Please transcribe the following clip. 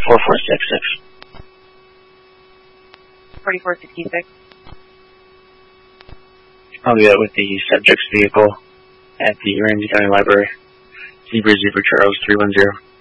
4466. 4466. I'll be out with the subject's vehicle at the Ramsey County Library. Zebra Charles 310.